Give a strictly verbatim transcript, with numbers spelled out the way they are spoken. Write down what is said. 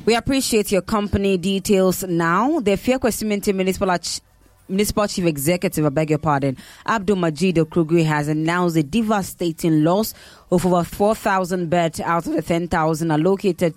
We appreciate your company. Details now. The Fia Kwesiminti Municipal Ach- Municipal Chief Executive, I beg your pardon, Abdul Majid Okrugui, has announced a devastating loss of over four thousand beds out of the ten thousand allocated